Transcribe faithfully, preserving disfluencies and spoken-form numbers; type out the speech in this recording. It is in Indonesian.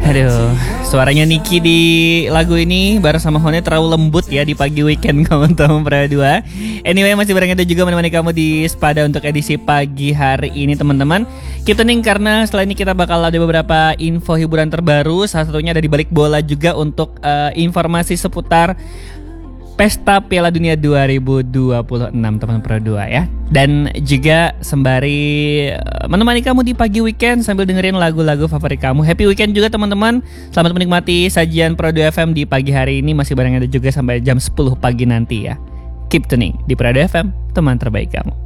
Aduh, suaranya Niki di lagu ini bareng sama Hone terlalu lembut ya di pagi weekend kawan-kawan Pro dua. Anyway, masih bareng itu juga menemani kamu di Spada untuk edisi pagi hari ini teman-teman. Keep tuning karena setelah ini kita bakal ada beberapa info hiburan terbaru. Salah satunya ada di balik bola juga untuk uh, informasi seputar Pesta Piala Dunia dua ribu dua puluh enam teman Pro dua ya. Dan juga sembari menemani kamu di pagi weekend sambil dengerin lagu-lagu favorit kamu. Happy weekend juga teman-teman. Selamat menikmati sajian Pro dua F M di pagi hari ini. Masih bareng ada juga sampai jam sepuluh pagi nanti ya. Keep tuning di Pro dua F M, teman terbaik kamu.